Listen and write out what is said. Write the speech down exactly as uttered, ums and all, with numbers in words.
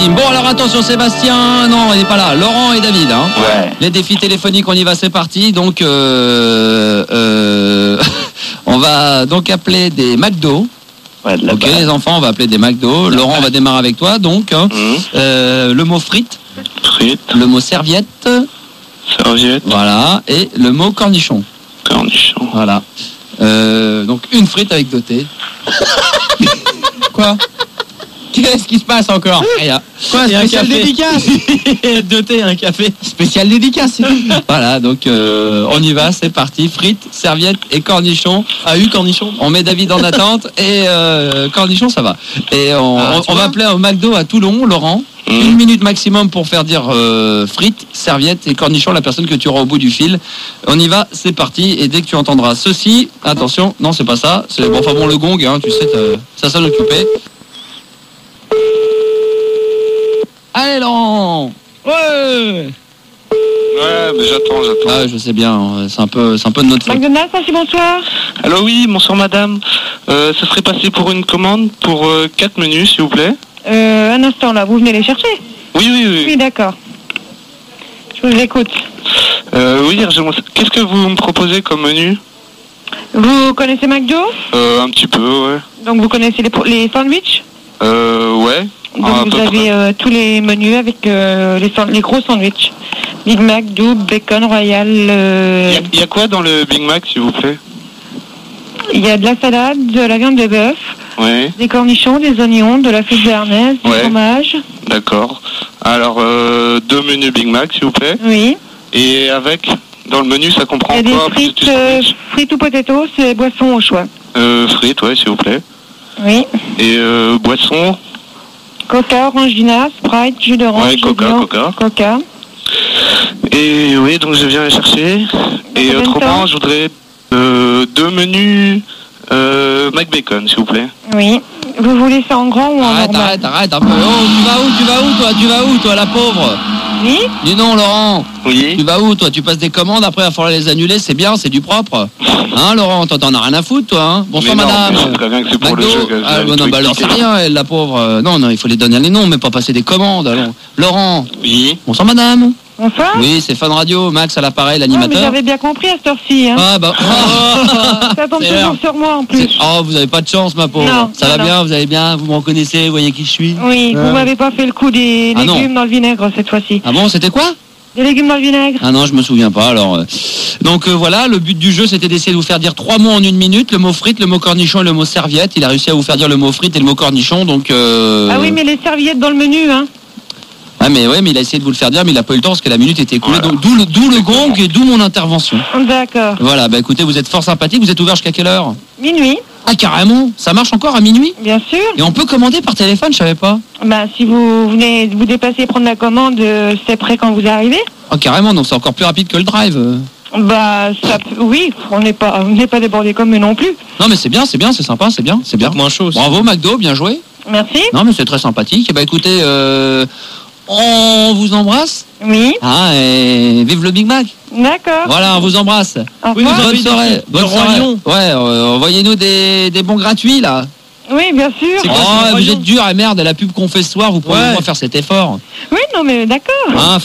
bim. Bon, alors attention, Sébastien. Non, il n'est pas là. Laurent et David. Hein. Ouais. Les défis téléphoniques, on y va, c'est parti. Donc, euh, euh, on va donc appeler des McDo. Ouais, de la Ok, base. les enfants, on va appeler des McDo. Laurent, on va démarrer avec toi. Donc, hein, Mmh. euh, le mot frites, Frites, le mot serviette, serviette, voilà, et le mot cornichon. cornichon. Voilà. Euh, donc, une frite avec doté. Quoi? Qu'est-ce qui se passe encore? Rien. Quoi, Et un spécial café. dédicace. Deux thés, un café. Spécial dédicace. Voilà, donc euh, on y va, c'est parti. Frites, serviettes et cornichons. Ah, eu cornichon. On met David en attente et euh, cornichons, ça va. Et on, Ah, on- tu on va vois. appeler au McDo à Toulon, Laurent. Mmh. Une minute maximum pour faire dire euh, frites, serviettes et cornichons à la personne que tu auras au bout du fil. On y va, c'est parti. Et dès que tu entendras ceci, attention, non, c'est pas ça. C'est bon, enfin bon, le gong, hein, tu sais, t'as- ça sonne occupé. Allez, Laurent. Ouais. Ouais, mais j'attends, j'attends. Ah, je sais bien, c'est un peu, c'est un peu de notre faute. McDonald's, merci, bonsoir. Allô, oui, bonsoir madame. Euh, ce serait passé pour une commande pour euh, quatre menus, s'il vous plaît. Euh, un instant, là, vous venez les chercher? Oui, oui, oui. Oui, d'accord. Je vous écoute. Euh, oui, j'aimerais- qu'est-ce que vous me proposez comme menu? Vous connaissez McDo? euh, Un petit peu, ouais. Donc vous connaissez les, pro- les sandwichs? Euh, ouais. Donc Ah, à vous peu avez près. euh, tous les menus avec euh, les, san- les gros sandwichs. Big Mac, double, bacon, royal. euh, Il y a- il y, a quoi dans le Big Mac, s'il vous plaît? Il y a de la salade, de la viande de bœuf, Oui, des cornichons, des oignons, de la frite béarnaise, du Ouais. fromage. d'accord. Alors, euh, deux menus Big Mac, s'il vous plaît. Oui. Et avec, dans le menu, ça Il comprend y a des quoi? frites, Plus du euh, sandwich frites ou potatoes, c'est boisson au choix. euh, Frites, ouais, s'il vous plaît. Oui. Et euh, boisson? Coca, Orangina, Sprite, jus d'orange, Ouais, jus Coca, blanc, Coca. Coca. Et oui, donc je viens les chercher. Et combien de autrement, temps je voudrais euh, deux menus euh, McBacon, s'il vous plaît. Oui. Vous voulez ça en grand ou en Arrête, normal? arrête, arrête un peu. Oh, tu vas où, tu vas où, toi, tu vas où, toi, la pauvre? Oui. Dis non, Laurent. Oui. Tu vas où, toi? Tu passes des commandes, après il va falloir les annuler, c'est bien, c'est du propre. Hein, Laurent, toi, t'en as rien à foutre, toi, hein? Bonsoir, Mais non, madame. mais je sais très bien que c'est pour le McDo. jeu que je Ah, vais bah non, tout bah alors c'est expliquer. rien, elle, la pauvre. Euh, Non, non, il faut les donner les noms, mais pas passer des commandes. Allons. Laurent. Oui. Bonsoir, madame. Bonsoir. Oui, c'est Fun Radio, Max à l'appareil, Ah, mais l'animateur. j'avais bien compris à cette heure-ci. Hein. Ah, bah. Ça tombe c'est toujours l'heure. sur moi en plus. C'est- Oh, vous avez pas de chance, ma pauvre. Non, Ça non, va non. bien, vous allez bien, vous me reconnaissez, vous voyez qui je suis. Oui, Euh. vous m'avez pas fait le coup des Ah, non. légumes dans le vinaigre cette fois-ci. Ah bon, c'était quoi? Des légumes dans le vinaigre. Ah non, je me souviens pas. Alors, euh, donc euh, voilà, le but du jeu, c'était d'essayer de vous faire dire trois mots en une minute, le mot frite, le mot cornichon et le mot serviette. Il a réussi à vous faire dire le mot frite et le mot cornichon, donc. Euh... Ah oui, mais les serviettes dans le menu, hein. Ah mais ouais, mais il a essayé de vous le faire dire, mais il a pas eu le temps parce que la minute était écoulée. Voilà. Donc d'où le, d'où le gong et d'où mon intervention. D'accord. Voilà, bah écoutez, vous êtes fort sympathique. Vous êtes ouvert jusqu'à quelle heure? Minuit, Ah carrément, ça marche encore à minuit. bien sûr. Et on peut commander par téléphone, je savais pas. Bah, si vous venez vous dépasser prendre la commande, euh, c'est prêt quand vous arrivez. Ah carrément, donc c'est encore plus rapide que le drive. Euh. Bah, ça, peut- oui, on n'est pas, on n'est pas débordé comme eux non plus. Non mais c'est bien, c'est bien, c'est sympa, c'est bien, c'est bien. Moins chaud aussi. Bravo McDo, bien joué. Merci. Non mais c'est très sympathique. Et bah écoutez, euh, on vous embrasse. Oui, Ah et vive le Big Mac. d'accord. Voilà, on vous embrasse. Au Oui, revoir. nous Bonne avez soirée. des- Bonne de Roi soirée. Lion. Ouais, euh, envoyez-nous des, des bons gratuits là. Oui, bien sûr. C'est quoi, Oh, c'est le Roi vous Lion êtes dur et merde, la pub qu'on fait ce soir, vous pouvez Ouais. pas faire cet effort. Oui, non, mais d'accord. Hein,